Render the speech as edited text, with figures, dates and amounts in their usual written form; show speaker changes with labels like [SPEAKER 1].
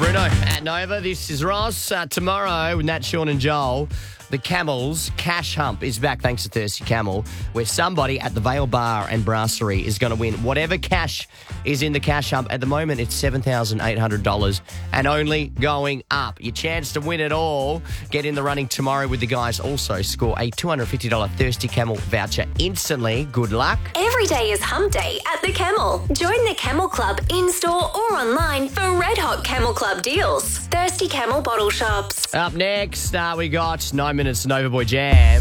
[SPEAKER 1] Bruno at Nova. This is Ross. Tomorrow, with Nat, Sean and Joel, the Camels Cash Hump is back thanks to Thirsty Camel, where somebody at the Vale Bar and Brasserie is going to win whatever cash is in the Cash Hump. At the moment, it's $7,800 and only going up. Your chance to win it all. Get in the running tomorrow with the guys. Also, score a $250 Thirsty Camel voucher instantly. Good luck.
[SPEAKER 2] Every day is Hump Day at the Camel. Join the Camel Club in-store or online for red-hot Camel Club deals. Thirsty Camel bottle shops.
[SPEAKER 1] Up next, we got 9 minutes Nova Boy Jam.